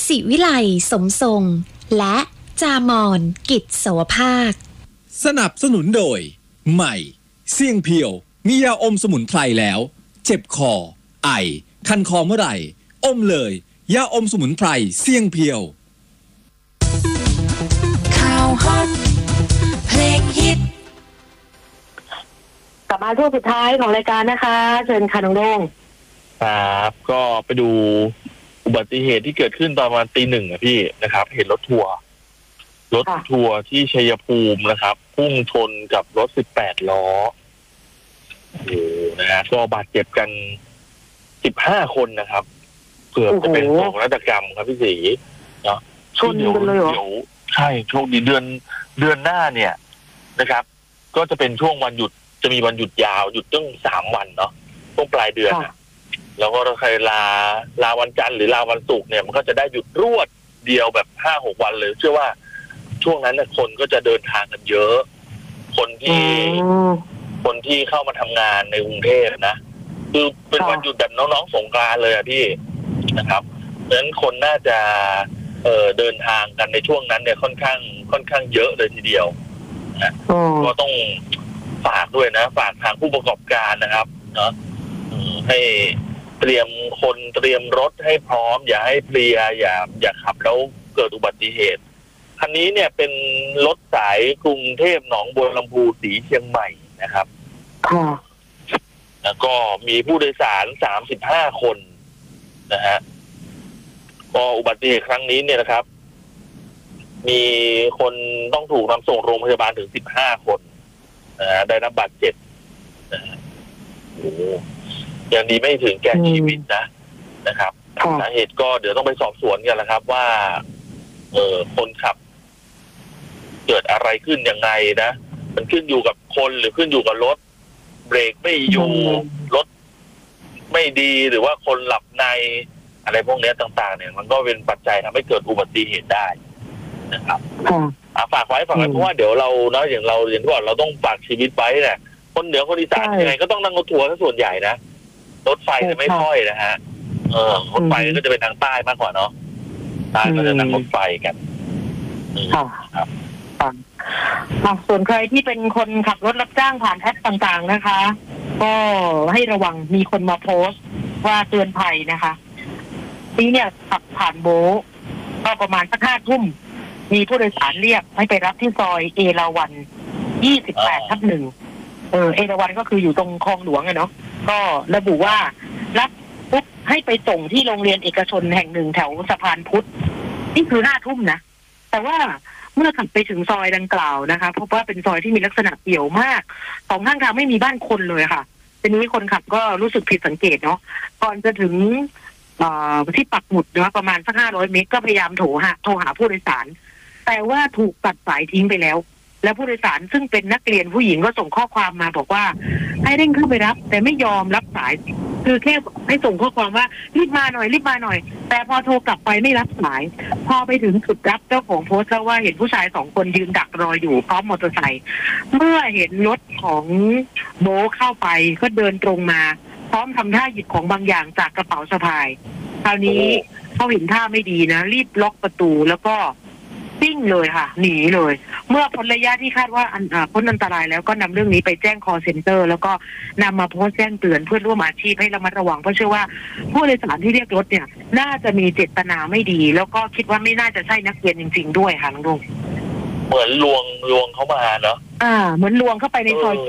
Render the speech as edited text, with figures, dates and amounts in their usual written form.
ศิวิไลสมทรงและจามอนกิจโสภาคสนับสนุนโดยใหม่เสี่ยงเพียวมียาอมสมุนไพรแล้วเจ็บคอไอคันคอเมื่อไหร่อมเลยยาอมสมุนไพรเสี่ยงเพียวข่าวฮอตเพลงฮิตกลับมาช่วงสุดท้ายของรายการนะคะเชิญค่ะน้องโด่งครับก็ไปดูอุบัติเหตุที่เกิดขึ้นตอนประมาณตีหนึ่งพี่นะครับเห็นรถทัวร์ที่ชัยภูมินะครับพุ่งชนกับรถ18ล้อนะฮะก็บาดเจ็บกัน15คนนะครับเกือบจะเป็นโศกนาฏกรรมครับพี่ศรีเนาะชนกันเลยเหรอใช่โชคดีเดือนหน้าเนี่ยนะครับก็จะเป็นช่วงวันหยุดจะมีวันหยุดยาวหยุดตั้ง3วันเนาะช่วงปลายเดือนนะแล้วก็ถ้าใครลาวันจันทร์หรือลาวันศุกร์เนี่ยมันก็จะได้หยุดรวดเดียวแบบ 5-6 วันเลยเชื่อว่าช่วงนั้นเนี่ยคนก็จะเดินทางกันเยอะคนที่เข้ามาทำงานในกรุงเทพนะคือเป็นวันหยุดแบบน้องๆสงกรานต์เลยอะพี่นะครับเพราะฉะนั้นคนน่าจะเดินทางกันในช่วงนั้นเนี่ยค่อนข้างเยอะเลยทีเดียวนะก็ต้องฝากด้วยนะฝากทางผู้ประกอบการนะครับเนาะให้เตรียมคนเตรียมรถให้พร้อมอย่าให้เพลียอย่าขับแล้วเกิดอุบัติเหตุคันนี้เนี่ยเป็นรถสายกรุงเทพหนองบัวลำพูสีเชียงใหม่นะครับแล้วก็มีผู้โดยสาร35คนนะฮะก็อุบัติเหตุครั้งนี้เนี่ยนะครับมีคนต้องถูกนำส่งโรงพยาบาลถึง15คนนะฮะได้รับบาดเจ็บนะฮะโอ้ยังดีไม่ถึงแก่ชีวิตนะครับสาเหตุก็เดี๋ยวต้องไปสอบสวนกันแหละครับว่าคนขับเกิดอะไรขึ้นยังไงนะมันขึ้นอยู่กับคนหรือขึ้นอยู่กับรถเบรกไม่อยู่รถไม่ดีหรือว่าคนหลับในอะไรพวกนี้ต่างๆเนี่ยมันก็เป็นปัจจัยทำให้เกิดอุบัติเหตุได้นะครับฝากไว้เพราะว่าเดี๋ยวเราเนาะอย่างที่บอกเราต้องฝากชีวิตไว้แหละคนเหนือคนอีสานยังไงก็ต้องนั่งรถทัวร์ซะส่วนใหญ่นะรถไฟจะไม่ค่อยนะฮะรถไฟก็จะเป็นทางใต้มากกว่าเนาะใต้ก็จะนั่งรถไฟกันครับส่วนใครที่เป็นคนขับรถรับจ้างผ่านแอปต่างๆนะคะก็ให้ระวังมีคนมาโพสต์ว่าเตือนภัยนะคะนี่เนี่ยขับผ่านโบก็ประมาณสัก5 ทุ่มมีผู้โดยสารเรียกให้ไปรับที่ซอยเอราวัณ28/1เอราวัณก็คืออยู่ตรงคลองหลวงอะเนาะก็ระบุว่ารับปุ๊บให้ไปส่งที่โรงเรียนเอกชนแห่งหนึ่งแถวสะพานพุทธนี่คือ5 ทุ่มนะแต่ว่าเมื่อขับไปถึงซอยดังกล่าวนะคะพบว่าเป็นซอยที่มีลักษณะเปี่ยวมากสองข้างทางไม่มีบ้านคนเลยค่ะทีนี้คนขับก็รู้สึกผิดสังเกตเนาะก่อนจะถึงที่ปักหมุดนะประมาณสัก500 เมตรก็พยายามโทรหาผู้โดยสารแต่ว่าถูกตัดสายทิ้งไปแล้วและผู้โดยสารซึ่งเป็นนักเรียนผู้หญิงก็ส่งข้อความมาบอกว่าให้เร่งเข้าไปรับแต่ไม่ยอมรับสายคือแค่ให้ส่งข้อความว่ารีบมาหน่อยแต่พอโทรกลับไปไม่รับสายพอไปถึงจุดรับเจ้าของโพสต์เล่าว่าเห็นผู้ชาย2 คนยืนดักรออยู่พร้อมมอเตอร์ไซค์เมื่อเห็นรถของโบเข้าไปก็เดินตรงมาพร้อมทำท่าหยิบของบางอย่างจากกระเป๋าสะพายคราวนี้เขาเห็นท่าไม่ดีนะรีบล็อกประตูแล้วก็ซิ่งเลยค่ะหนีเลยเมื่อพ้นระยะที่คาดว่าพ้นอันตรายแล้วก็นำเรื่องนี้ไปแจ้ง call center แล้วก็นำมาโพสต์แจ้งเตือนเพื่อนร่วมอาชีพให้ระมัดระวังเพราะเชื่อว่าผู้โดยสารที่เรียกรถเนี่ยน่าจะมีเจตนาไม่ดีแล้วก็คิดว่าไม่น่าจะใช่นักเรียนจริงๆด้วยค่ะน้องดุงเหมือนลวงเข้ามาเนาะเหมือนลวงเข้าไปในซอย